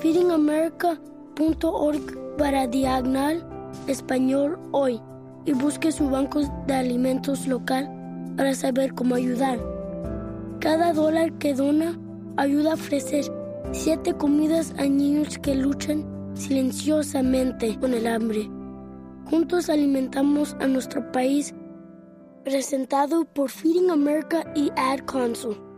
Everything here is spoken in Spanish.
feedingamerica.org/español hoy y busque su banco de alimentos local para saber cómo ayudar. Cada dólar que dona ayuda a ofrecer 7 comidas a niños que luchan silenciosamente con el hambre. Juntos alimentamos a nuestro país. Presentado por Feeding America y Ad Council.